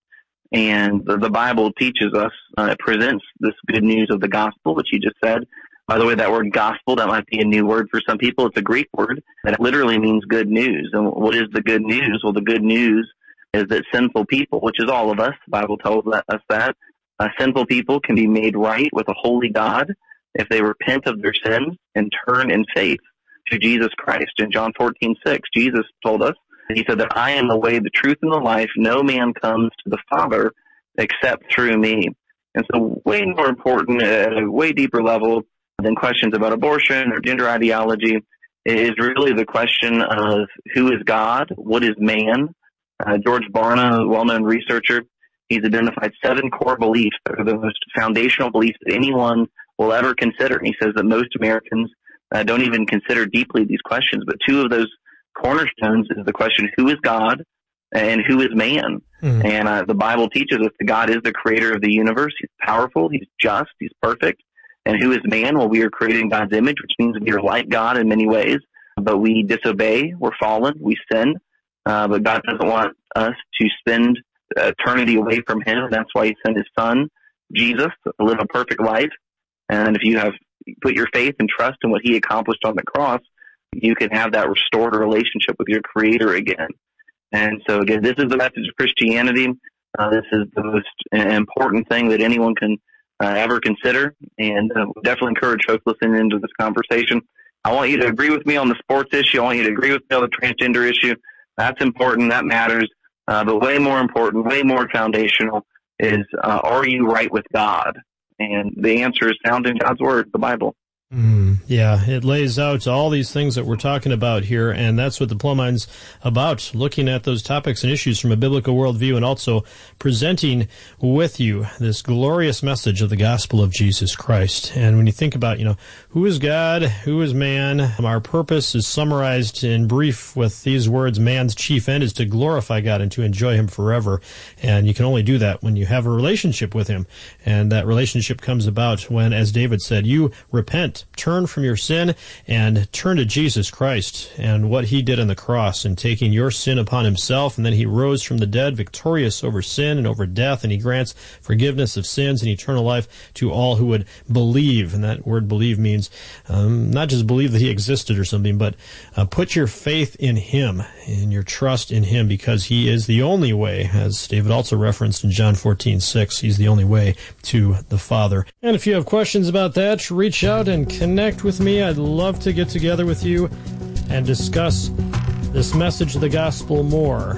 And the, the Bible teaches us, uh, it presents this good news of the gospel, which you just said. By the way, that word gospel, that might be a new word for some people. It's a Greek word that literally means good news. And what is the good news? Well, the good news is that sinful people, which is all of us, the Bible tells us that, uh, sinful people can be made right with a holy God if they repent of their sins and turn in faith to Jesus Christ. In John fourteen six, Jesus told us, He said that I am the way, the truth, and the life. No man comes to the Father except through me. And so way more important, at a way deeper level than questions about abortion or gender ideology, is really the question of who is God, what is man. Uh, George Barna, a well-known researcher, he's identified seven core beliefs that are the most foundational beliefs that anyone will ever consider. And he says that most Americans uh, don't even consider deeply these questions. But two of those cornerstones is the question, who is God and who is man? Mm-hmm. And uh, the Bible teaches us that God is the creator of the universe. He's powerful. He's just. He's perfect. And who is man? Well, we are created in God's image, which means we are like God in many ways. But we disobey. We're fallen. We sin. Uh, but God doesn't want us to spend eternity away from Him. That's why He sent His Son, Jesus, to live a perfect life. And if you have put your faith and trust in what He accomplished on the cross, you can have that restored relationship with your Creator again. And so, again, this is the message of Christianity. Uh, this is the most important thing that anyone can uh, ever consider. And uh, we definitely encourage folks listening into this conversation. I want you to agree with me on the sports issue. I want you to agree with me on the transgender issue. That's important. That matters. Uh, but way more important, way more foundational is, uh, are you right with God? And the answer is found in God's Word, the Bible. Mm, yeah, it lays out all these things that we're talking about here, and that's what the Plumb Line's about, looking at those topics and issues from a biblical worldview and also presenting with you this glorious message of the gospel of Jesus Christ. And when you think about, you know, who is God, who is man, our purpose is summarized in brief with these words: man's chief end is to glorify God and to enjoy Him forever. And you can only do that when you have a relationship with Him. And that relationship comes about when, as David said, you repent, turn from your sin, and turn to Jesus Christ and what He did on the cross and taking your sin upon Himself. And then He rose from the dead victorious over sin and over death, and He grants forgiveness of sins and eternal life to all who would believe. And that word believe means um, not just believe that He existed or something, but uh, put your faith in Him and your trust in Him, because He is the only way, as David also referenced in John fourteen six. He's the only way to the Father. And if you have questions about that, reach out and connect with me. I'd love to get together with you and discuss this message of the gospel more.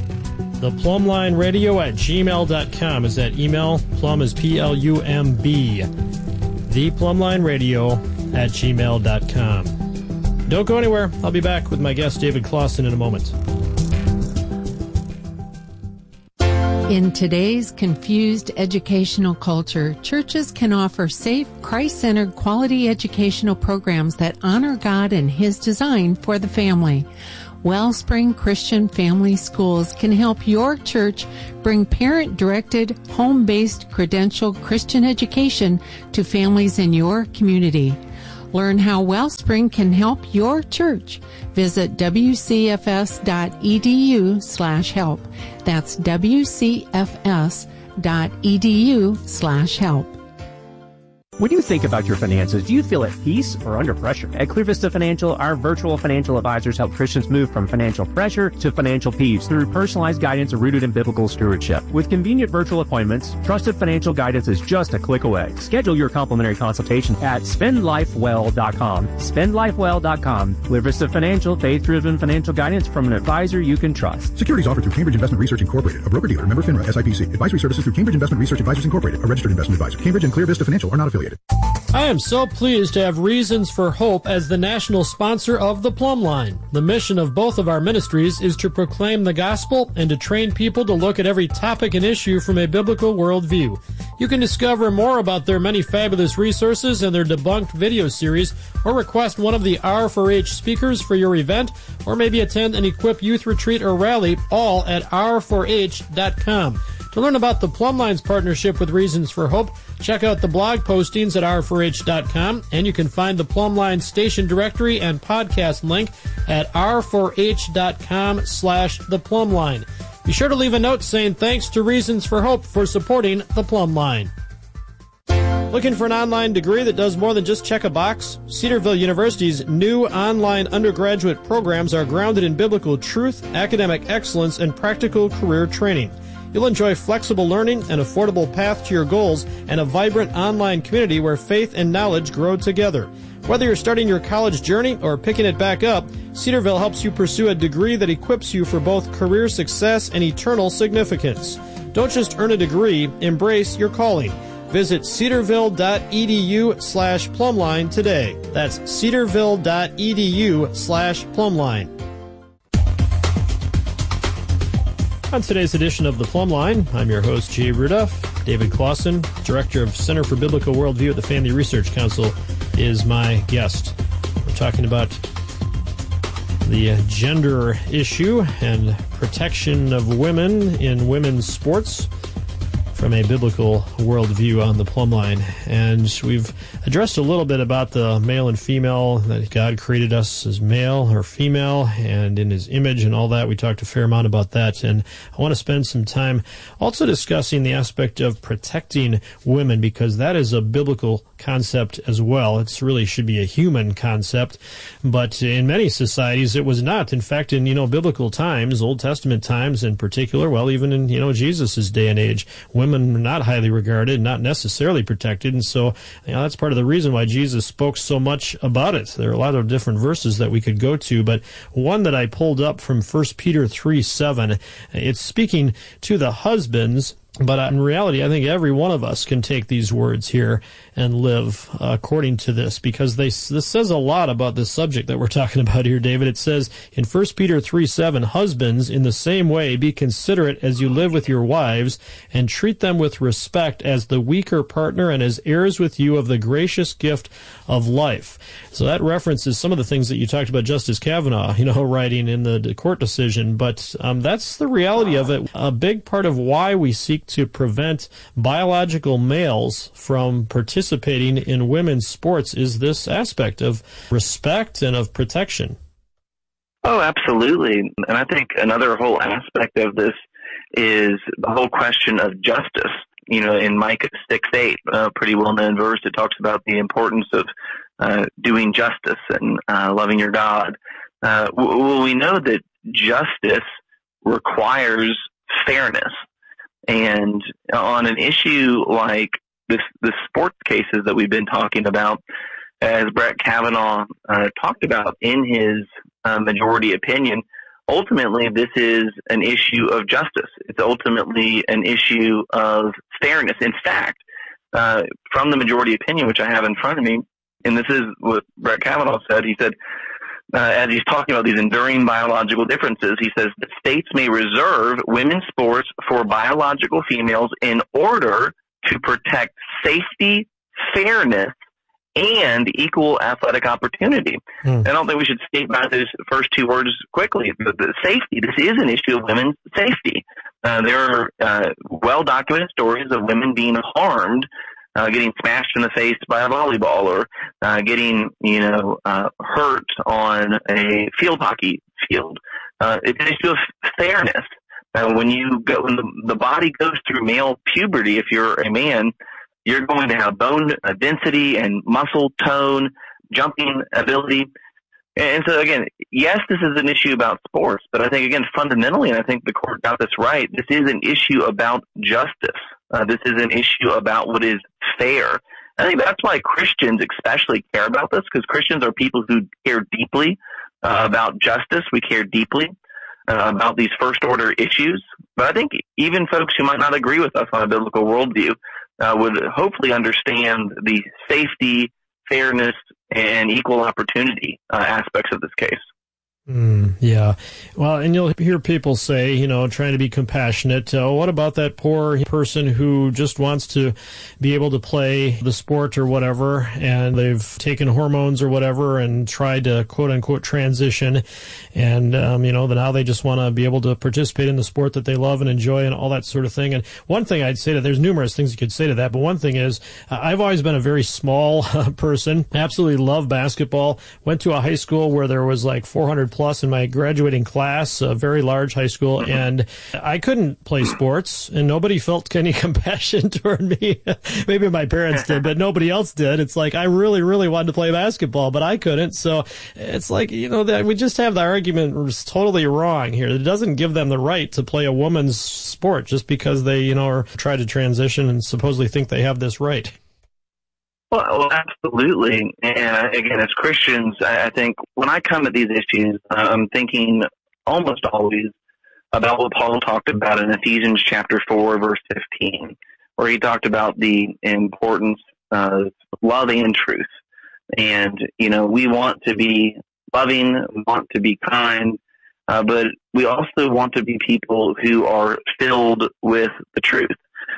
The Plumb Line Radio at gmail dot com is that email. Plum is P L U M B. The Plumb Line Radio at gmail dot com. Don't go anywhere. I'll be back with my guest, David Clausen, in a moment. In today's confused educational culture, churches can offer safe, Christ-centered, quality educational programs that honor God and His design for the family. Wellspring Christian Family Schools can help your church bring parent-directed, home-based, credentialed Christian education to families in your community. Learn how Wellspring can help your church. Visit w c f s dot e d u slash help. That's w c f s dot e d u slash help. When you think about your finances, do you feel at peace or under pressure? At Clear Vista Financial, our virtual financial advisors help Christians move from financial pressure to financial peace through personalized guidance rooted in biblical stewardship. With convenient virtual appointments, trusted financial guidance is just a click away. Schedule your complimentary consultation at spend life well dot com. spend life well dot com. Clear Vista Financial, faith-driven financial guidance from an advisor you can trust. Securities offered through Cambridge Investment Research Incorporated, a broker-dealer, member FINRA, S I P C. Advisory services through Cambridge Investment Research Advisors Incorporated, a registered investment advisor. Cambridge and Clear Vista Financial are not affiliated. I am so pleased to have Reasons for Hope as the national sponsor of the Plumb Line. The mission of both of our ministries is to proclaim the gospel and to train people to look at every topic and issue from a biblical worldview. You can discover more about their many fabulous resources and their debunked video series, or request one of the R four H speakers for your event, or maybe attend an Equip Youth Retreat or Rally, all at r four h dot com. To learn about the Plumb Line's partnership with Reasons for Hope, check out the blog postings at r four h dot com, and you can find the Plumb Line station directory and podcast link at r four h dot com slash the Plumb Line. Be sure to leave a note saying thanks to Reasons for Hope for supporting the Plumb Line. Looking for an online degree that does more than just check a box? Cedarville University's new online undergraduate programs are grounded in biblical truth, academic excellence, and practical career training. You'll enjoy flexible learning, an affordable path to your goals, and a vibrant online community where faith and knowledge grow together. Whether you're starting your college journey or picking it back up, Cedarville helps you pursue a degree that equips you for both career success and eternal significance. Don't just earn a degree, embrace your calling. Visit cedarville.edu slash plumline today. That's cedarville.edu slash plumline. On today's edition of The Plumb Line, I'm your host, Jay Rudolph. David Clausen, Director of Center for Biblical Worldview at the Family Research Council, is my guest. We're talking about the gender issue and protection of women in women's sports from a biblical worldview on the Plumb Line. And we've addressed a little bit about the male and female, that God created us as male or female and in His image and all that. We talked a fair amount about that. And I want to spend some time also discussing the aspect of protecting women, because that is a biblical concept as well. It really should be a human concept. But in many societies, it was not. In fact, in, you know, biblical times, Old Testament times in particular, well, even in, you know, Jesus' day and age, women were not highly regarded, not necessarily protected. And so, you know, that's part of the reason why Jesus spoke so much about it. There are a lot of different verses that we could go to, but one that I pulled up from First Peter three seven, it's speaking to the husbands. But in reality, I think every one of us can take these words here and live uh, according to this, because they, this says a lot about the subject that we're talking about here, David. It says in First Peter three seven, husbands, in the same way, be considerate as you live with your wives, and treat them with respect as the weaker partner and as heirs with you of the gracious gift of life. So that references some of the things that you talked about Justice Kavanaugh, you know, writing in the court decision. But um, that's the reality of it. A big part of why we seek to prevent biological males from participating in women's sports is this aspect of respect and of protection. Oh, absolutely. And I think another whole aspect of this is the whole question of justice. You know, in Micah six eight, a pretty well-known verse, it talks about the importance of uh, doing justice and uh, loving your God. Uh, well, we know that justice requires fairness. And on an issue like this, the sports cases that we've been talking about, as Brett Kavanaugh uh, talked about in his uh, majority opinion, ultimately this is an issue of justice. It's ultimately an issue of fairness. In fact, uh, from the majority opinion, which I have in front of me, and this is what Brett Kavanaugh said, he said, uh, as he's talking about these enduring biological differences, he says that states may reserve women's sports for biological females in order to protect safety, fairness, and equal athletic opportunity. Hmm. I don't think we should state by those first two words quickly. The, the safety, this is an issue of women's safety. Uh, there are uh, well-documented stories of women being harmed, uh, getting smashed in the face by a volleyball, or uh, getting, you know, uh, hurt on a field hockey field. Uh, it's an issue of fairness. Uh, when you go, when the, the body goes through male puberty, if you're a man, you're going to have bone density and muscle tone, jumping ability. And so, again, yes, this is an issue about sports, but I think, again, fundamentally, and I think the court got this right, this is an issue about justice. Uh, this is an issue about what is fair. I think that's why Christians especially care about this, because Christians are people who care deeply uh, about justice. We care deeply uh, about these first-order issues. But I think even folks who might not agree with us on a biblical worldview Uh, would hopefully understand the safety, fairness, and equal opportunity uh, aspects of this case. Mm, yeah. Well, and you'll hear people say, you know, trying to be compassionate, uh, what about that poor person who just wants to be able to play the sport or whatever, and they've taken hormones or whatever and tried to quote-unquote transition, and, um, you know, now they just want to be able to participate in the sport that they love and enjoy and all that sort of thing. And one thing I'd say that there's numerous things you could say to that, but one thing is uh, I've always been a very small uh, person, absolutely love basketball, went to a high school where there was like four hundred plus in my graduating class, a very large high school, and I couldn't play sports, and nobody felt any compassion toward me. Maybe my parents did, but nobody else did. It's like I really, really wanted to play basketball, but I couldn't. So it's like, you know, that we just have the argument totally wrong here. It doesn't give them the right to play a woman's sport just because they, you know, are try to transition and supposedly think they have this right. Well, well, absolutely. And again, as Christians, I think when I come at these issues, I'm thinking almost always about what Paul talked about in Ephesians chapter four, verse fifteen, where he talked about the importance of love and truth. And, you know, we want to be loving, we want to be kind, uh, but we also want to be people who are filled with the truth.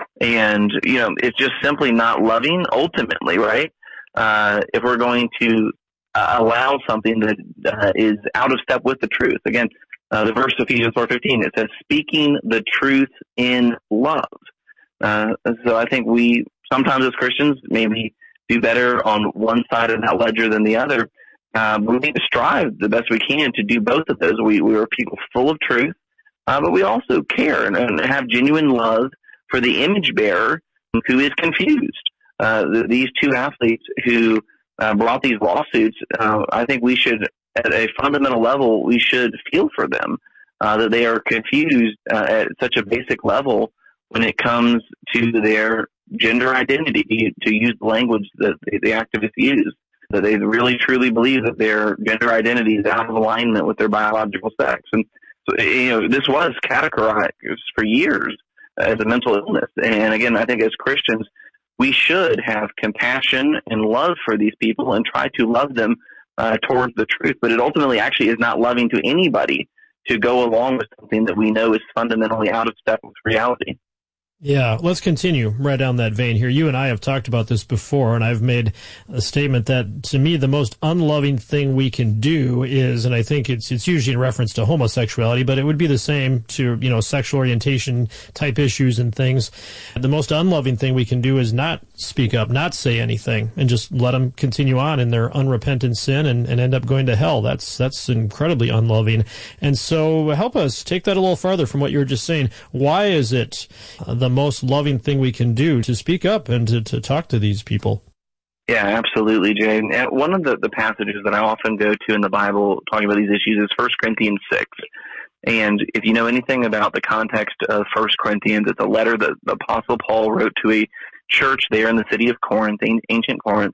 And, you know, it's just simply not loving ultimately, right? Uh, if we're going to uh, allow something that uh, is out of step with the truth. Again, uh, the verse of Ephesians four fifteen, it says, speaking the truth in love. Uh, so I think we sometimes as Christians maybe do better on one side of that ledger than the other. Uh, but we need to strive the best we can to do both of those. We, we are people full of truth, uh, but we also care and, and have genuine love for the image bearer who is confused. Uh, the, these two athletes who uh, brought these lawsuits, uh, I think we should, at a fundamental level, we should feel for them, uh, that they are confused uh, at such a basic level when it comes to their gender identity, to use the language that the, the activists use, that they really truly believe that their gender identity is out of alignment with their biological sex. And so, you know, this was categorized for years as a mental illness. And again, I think as Christians, we should have compassion and love for these people and try to love them uh, towards the truth. But it ultimately actually is not loving to anybody to go along with something that we know is fundamentally out of step with reality. Yeah, let's continue right down that vein here. You and I have talked about this before, and I've made a statement that, to me, the most unloving thing we can do is, and I think it's it's usually in reference to homosexuality, but it would be the same to, you know, sexual orientation type issues and things. The most unloving thing we can do is not speak up, not say anything, and just let them continue on in their unrepentant sin and, and end up going to hell. That's that's incredibly unloving. And so help us take that a little farther from what you were just saying. Why is it uh, the most loving thing we can do to speak up and to, to talk to these people? Yeah, absolutely, Jay. And one of the, the passages that I often go to in the Bible talking about these issues is First Corinthians six. And if you know anything about the context of First Corinthians, it's a letter that the Apostle Paul wrote to a church there in the city of Corinth, ancient Corinth.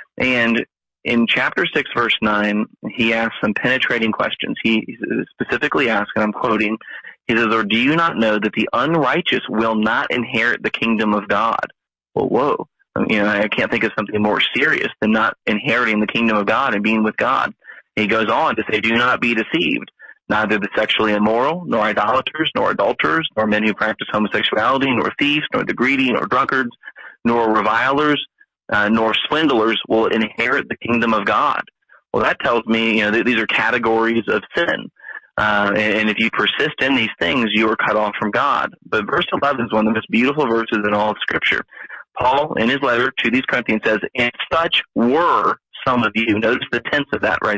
And in chapter six, verse nine, he asks some penetrating questions. He specifically asks, and I'm quoting, he says, or do you not know that the unrighteous will not inherit the kingdom of God? Well, whoa. You know, I can't think of something more serious than not inheriting the kingdom of God and being with God. He goes on to say, do not be deceived. Neither the sexually immoral, nor idolaters, nor adulterers, nor men who practice homosexuality, nor thieves, nor the greedy, nor drunkards, nor revilers, uh, nor swindlers will inherit the kingdom of God. Well, that tells me, you know, that these are categories of sin. Uh, and, and if you persist in these things, you are cut off from God. But verse eleven is one of the most beautiful verses in all of Scripture. Paul, in his letter to these Corinthians, says, and such were some of you. Notice the tense of that right